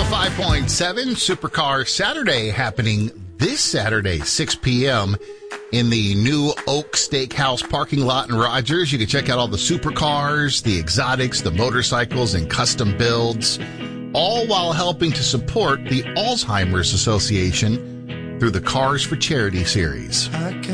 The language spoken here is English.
105.7 Supercar Saturday happening this Saturday, 6 p.m. in the new Oak Steakhouse parking lot in Rogers. You can check out all the supercars, the exotics, the motorcycles, and custom builds, all while helping to support the Alzheimer's Association through the Cars for Charity series.